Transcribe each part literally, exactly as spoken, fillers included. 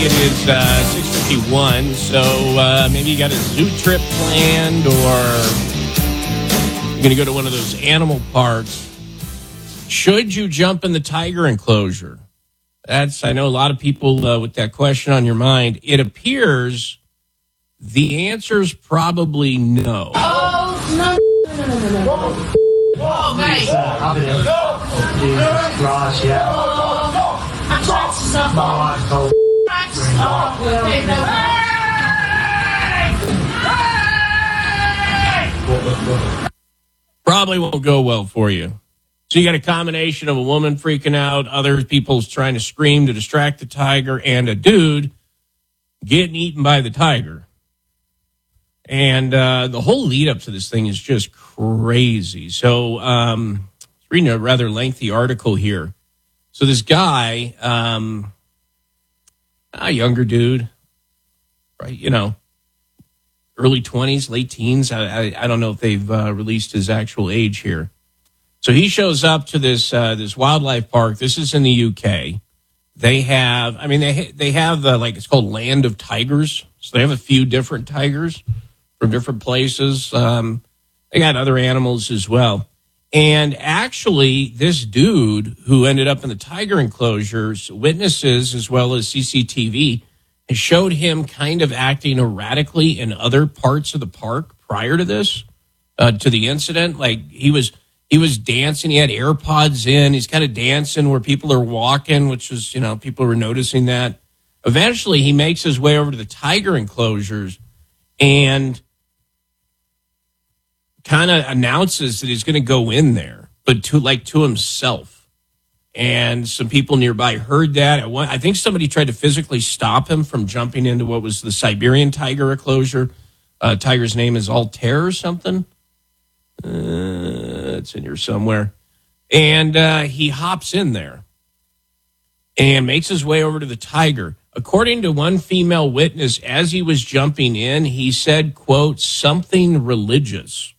It is uh, six fifty-one, so uh, maybe you got a zoo trip planned, or you're going to go to one of those animal parks. Should you jump in the tiger enclosure? That's, I know a lot of people uh, with that question on your mind. It appears the answer is probably no. Oh, no, no, no, no, no, no. Oh, mate. Jesus Christ, yeah. Probably won't go well for you. So you got a combination of a woman freaking out, other people trying to scream to distract the tiger, and a dude getting eaten by the tiger. And uh, the whole lead up to this thing is just crazy. So um, reading a rather lengthy article here. So this guy, um, a younger dude, right? You know, early twenties, late teens. I, I, I don't know if they've uh, released his actual age here. So he shows up to this uh, this wildlife park. This is in the U K. They have, I mean, they they have uh, like, it's called Land of Tigers. So they have a few different tigers from different places. Um, they got other animals as well. And actually, this dude who ended up in the tiger enclosures, witnesses as well as C C T V, has showed him kind of acting erratically in other parts of the park prior to this, uh, to the incident. Like he was he was dancing. He had AirPods in. He's kind of dancing where people are walking, which was, you know, people were noticing that. Eventually, he makes his way over to the tiger enclosures and kind of announces that he's going to go in there, but to like to himself. And some people nearby heard that. I think somebody tried to physically stop him from jumping into what was the Siberian tiger enclosure. Uh, tiger's name is Altair or something. Uh, it's in here somewhere. And uh, he hops in there and makes his way over to the tiger. According to one female witness, as he was jumping in, he said, quote, something religious.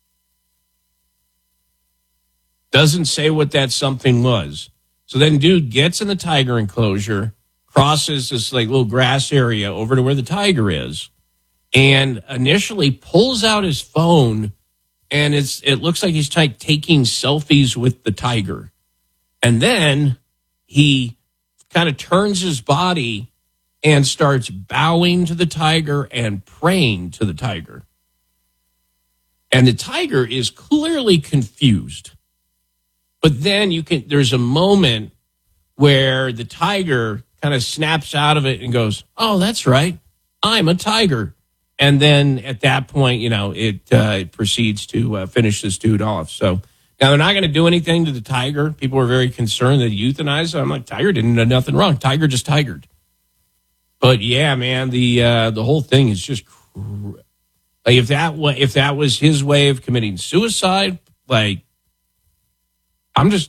Doesn't say what that something was. So then dude gets in the tiger enclosure, crosses this like little grass area over to where the tiger is, and initially pulls out his phone, and it's it looks like he's t- taking selfies with the tiger. And then he kind of turns his body and starts bowing to the tiger and praying to the tiger. And the tiger is clearly confused. But then you can, there's a moment where the tiger kind of snaps out of it and goes, oh, that's right, I'm a tiger. And then at that point, you know, it, uh, it proceeds to uh, finish this dude off. So now they're not going to do anything to the tiger. People were very concerned that he euthanized him. I'm like, tiger didn't do nothing wrong. Tiger just tigered. But yeah, man, the uh, the whole thing is just cr- like if that wa- if that was his way of committing suicide, like, I'm just,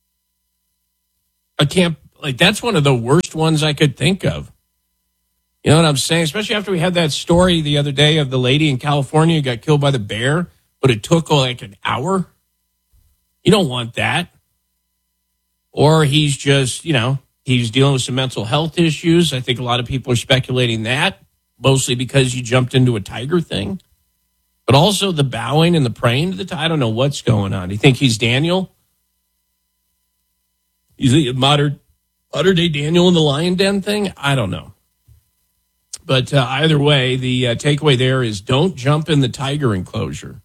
I can't, like, that's one of the worst ones I could think of. You know what I'm saying? Especially after we had that story the other day of the lady in California who got killed by the bear, but it took like an hour. You don't want that. Or he's just, you know, he's dealing with some mental health issues. I think a lot of people are speculating that, mostly because you jumped into a tiger thing. But also the bowing and the praying to the tiger. I don't know what's going on. Do you think he's Daniel? Is he a modern, modern day Daniel in the lion den thing? I don't know. But uh, either way, the uh, takeaway there is don't jump in the tiger enclosure.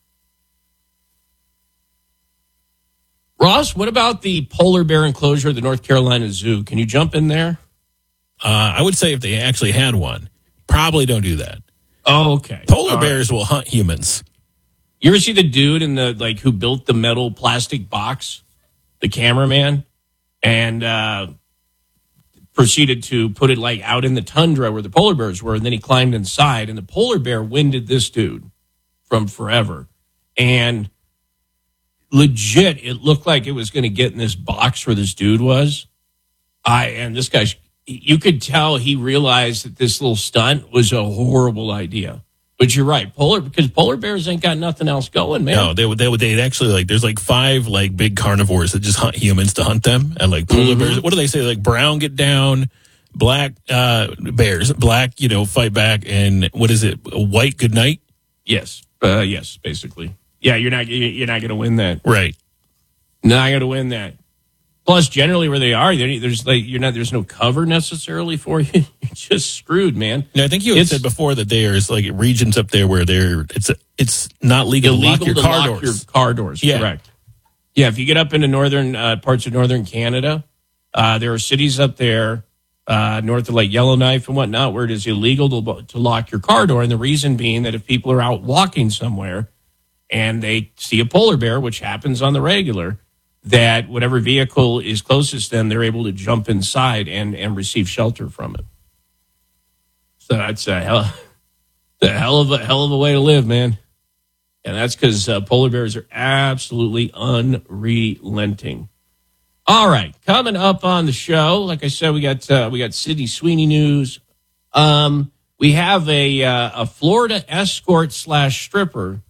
Ross, what about the polar bear enclosure at the North Carolina Zoo? Can you jump in there? Uh, I would say if they actually had one, probably don't do that. Oh, okay. Polar All bears right. will hunt humans. You ever see the dude in the like who built the metal plastic box, the cameraman, and uh, proceeded to put it like out in the tundra where the polar bears were, and then he climbed inside, and the polar bear winded this dude from forever, and legit, it looked like it was going to get in this box where this dude was. I and this guy, you could tell he realized that this little stunt was a horrible idea. But you're right, polar because polar bears ain't got nothing else going, man. No, they would. They would. They actually like. There's like five like big carnivores that just hunt humans to hunt them, and like polar mm-hmm. bears. What do they say? Like brown get down, black uh, bears, black, you know, fight back, and what is it, white good night? Yes, uh, yes, basically. Yeah, you're not you're not going to win that. Right. Not going to win that. Plus, generally where they are, there's like you're not there's no cover necessarily for you. You're just screwed, man. Yeah, I think you had It's said before that there's like regions up there where they're it's it's not legal, illegal to lock your to car lock doors. your car doors. Yeah. Correct. Yeah, if you get up into northern uh, parts of northern Canada, uh, there are cities up there uh, north of like Yellowknife and whatnot where it is illegal to, to lock your car door. And the reason being that if people are out walking somewhere and they see a polar bear, which happens on the regular, that whatever vehicle is closest to them, they're able to jump inside and, and receive shelter from it. So that's a hell, a hell of a hell of a way to live, man. And that's because uh, polar bears are absolutely unrelenting. All right, coming up on the show, like I said, we got uh, we got Sydney Sweeney news. Um, we have a uh, a Florida escort slash stripper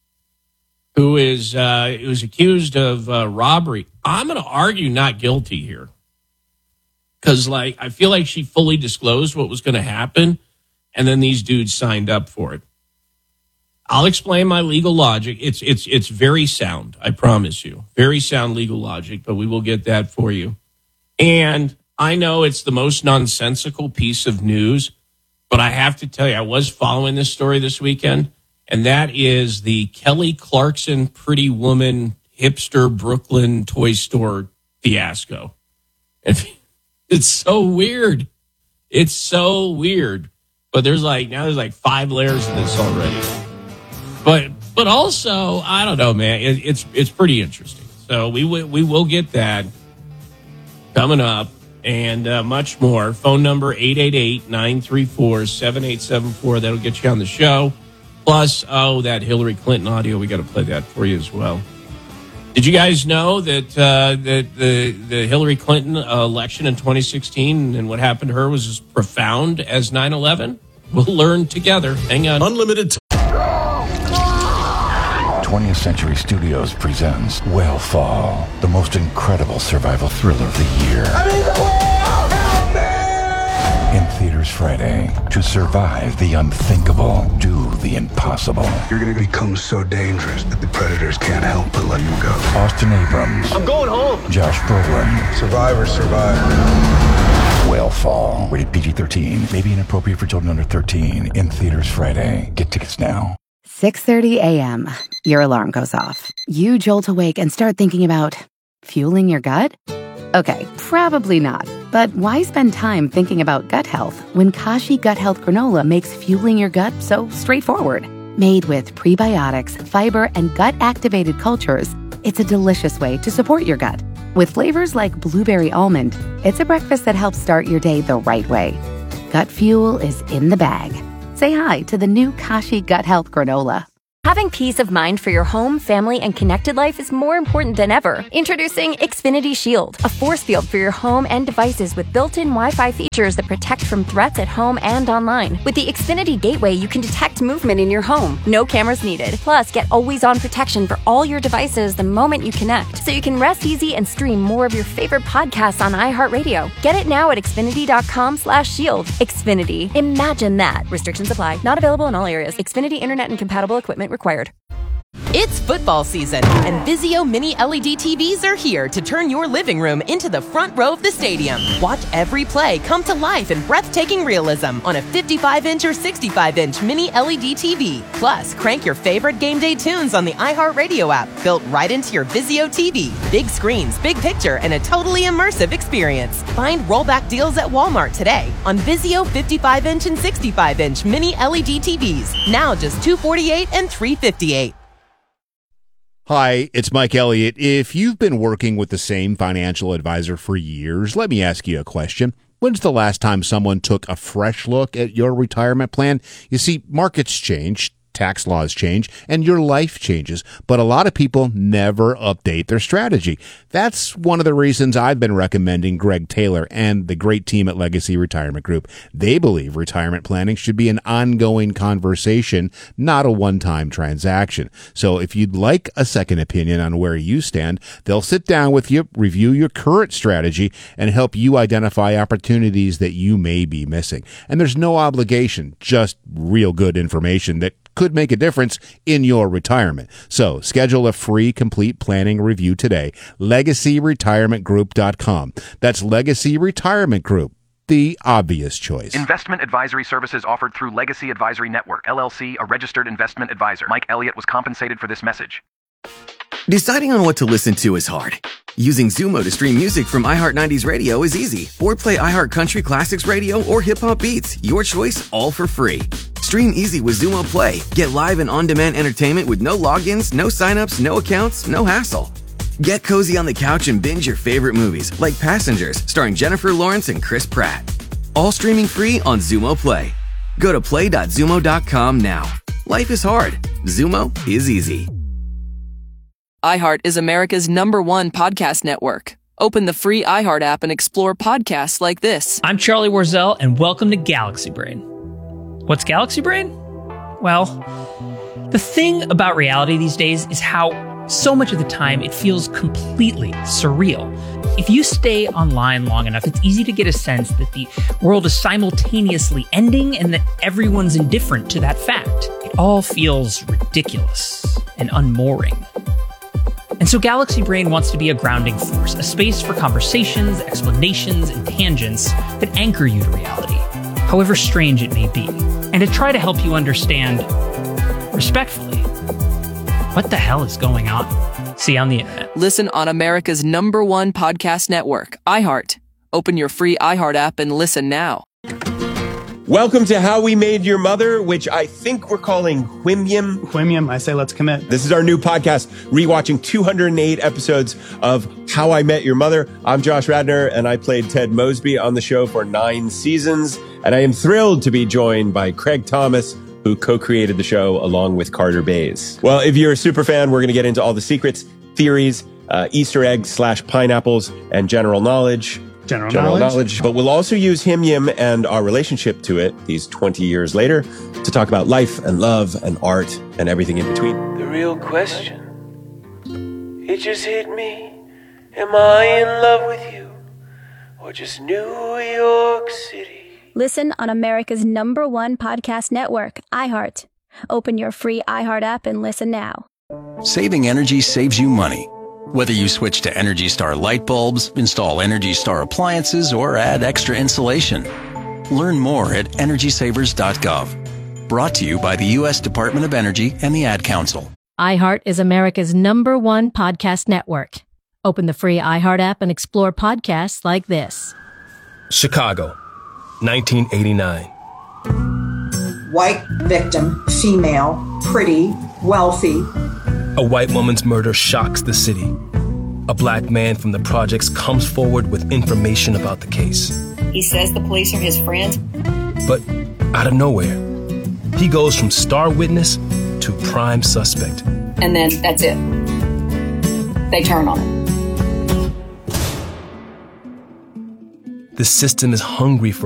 who is uh, who is accused of uh, robbery. I'm going to argue not guilty here because, like, I feel like she fully disclosed what was going to happen, and then these dudes signed up for it. I'll explain my legal logic. It's it's it's very sound, I promise you. Very sound legal logic, but we will get that for you. And I know it's the most nonsensical piece of news, but I have to tell you, I was following this story this weekend, and that is the Kelly Clarkson Pretty Woman hipster Brooklyn toy store fiasco. It's so weird. It's so weird. But there's like now there's like five layers of this already. But but also, I don't know, man. It, it's it's pretty interesting. So we w- we will get that coming up and uh, much more. Phone number eight eight eight, nine three four, seven eight seven four. That'll get you on the show. Plus, oh, that Hillary Clinton audio. We got to play that for you as well. Did you guys know that uh, that the the Hillary Clinton uh, election in twenty sixteen and what happened to her was as profound as nine eleven? We'll learn together. Hang on. Unlimited. T- twentieth Century Studios presents Whale Fall, the most incredible survival thriller of the year. I need the world! Help me! In theaters Friday. To survive the unthinkable, do the impossible. You're going to become so dangerous that the predators can't help but let you go. Austin Abrams. I'm going home. Josh Brolin. Survivors survive. Whale Fall. Rated P G thirteen. May be inappropriate for children under thirteen. In theaters Friday. Get tickets now. six thirty a.m. Your alarm goes off. You jolt awake and start thinking about fueling your gut? Okay, probably not. But why spend time thinking about gut health when Kashi Gut Health Granola makes fueling your gut so straightforward? Made with prebiotics, fiber, and gut-activated cultures, it's a delicious way to support your gut. With flavors like blueberry almond, it's a breakfast that helps start your day the right way. Gut fuel is in the bag. Say hi to the new Kashi Gut Health Granola. Having peace of mind for your home, family, and connected life is more important than ever. Introducing Xfinity Shield, a force field for your home and devices with built-in Wi-Fi features that protect from threats at home and online. With the Xfinity Gateway, you can detect movement in your home. No cameras needed. Plus, get always-on protection for all your devices the moment you connect, so you can rest easy and stream more of your favorite podcasts on iHeartRadio. Get it now at Xfinity.com slash shield. Xfinity. Imagine that. Restrictions apply. Not available in all areas. Xfinity Internet and compatible equipment required. It's football season, and Vizio Mini L E D T Vs are here to turn your living room into the front row of the stadium. Watch every play come to life in breathtaking realism on a fifty-five inch or sixty-five inch Mini L E D T V. Plus, crank your favorite game day tunes on the iHeartRadio app, built right into your Vizio T V. Big screens, big picture, and a totally immersive experience. Find rollback deals at Walmart today on Vizio fifty-five inch and sixty-five inch Mini L E D T Vs. Now just two hundred forty-eight dollars and three hundred fifty-eight dollars. Hi, it's Mike Elliott. If you've been working with the same financial advisor for years, let me ask you a question. When's the last time someone took a fresh look at your retirement plan? You see, markets change, tax laws change, and your life changes. But a lot of people never update their strategy. That's one of the reasons I've been recommending Greg Taylor and the great team at Legacy Retirement Group. They believe retirement planning should be an ongoing conversation, not a one-time transaction. So if you'd like a second opinion on where you stand, they'll sit down with you, review your current strategy, and help you identify opportunities that you may be missing. And there's no obligation, just real good information that could make a difference in your retirement. So schedule a free complete planning review today. legacy retirement group dot com. That's Legacy Retirement Group, the obvious choice. Investment advisory services offered through Legacy Advisory Network, L L C, a registered investment advisor. Mike Elliott was compensated for this message. Deciding on what to listen to is hard. Using Zumo to stream music from iHeart nineties Radio is easy. Or play iHeart Country Classics Radio or Hip Hop Beats. Your choice, all for free. Stream easy with Zumo Play. Get live and on-demand entertainment with no logins, no signups, no accounts, no hassle. Get cozy on the couch and binge your favorite movies, like Passengers, starring Jennifer Lawrence and Chris Pratt. All streaming free on Zumo Play. Go to play dot zumo dot com now. Life is hard. Zumo is easy. iHeart is America's number one podcast network. Open the free iHeart app and explore podcasts like this. I'm Charlie Warzel, and welcome to Galaxy Brain. What's Galaxy Brain? Well, the thing about reality these days is how so much of the time it feels completely surreal. If you stay online long enough, it's easy to get a sense that the world is simultaneously ending and that everyone's indifferent to that fact. It all feels ridiculous and unmooring. And so Galaxy Brain wants to be a grounding force, a space for conversations, explanations, and tangents that anchor you to reality, however strange it may be, and to try to help you understand, respectfully, what the hell is going on. See you on the internet. Listen on America's number one podcast network, iHeart. Open your free iHeart app and listen now. Welcome to How We Made Your Mother, which I think we're calling Whimyam. Whimyam, I say let's commit. This is our new podcast, rewatching two hundred eight episodes of How I Met Your Mother. I'm Josh Radnor, and I played Ted Mosby on the show for nine seasons. And I am thrilled to be joined by Craig Thomas, who co-created the show along with Carter Bays. Well, if you're a super fan, we're going to get into all the secrets, theories, uh, Easter eggs slash pineapples, and general knowledge. General, general knowledge. knowledge. But we'll also use Him and our relationship to it these twenty years later to talk about life and love and art and everything in between. The real question, it just hit me. Am I in love with you or just New York City? Listen on America's number one podcast network, iHeart. Open your free iHeart app and listen now. Saving energy saves you money. Whether you switch to Energy Star light bulbs, install Energy Star appliances, or add extra insulation. Learn more at energy savers dot gov. Brought to you by the U S Department of Energy and the Ad Council. iHeart is America's number one podcast network. Open the free iHeart app and explore podcasts like this. Chicago, nineteen eighty-nine. White victim, female, pretty, wealthy. A white woman's murder shocks the city. A black man from the projects comes forward with information about the case. He says the police are his friends. But out of nowhere, he goes from star witness to prime suspect. And then that's it. They turn on him. The system is hungry for